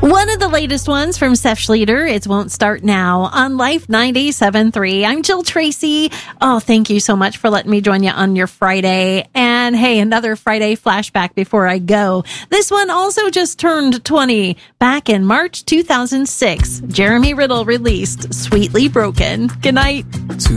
One of the latest ones from Seth Schleter, It Won't Start Now on Life 97.3. I'm Jill Tracy. Oh, thank you so much for letting me join you on your Friday. And hey, another Friday flashback before I go. This one also just turned 20 back in March 2006. Jeremy Riddle released Sweetly Broken. Good night. To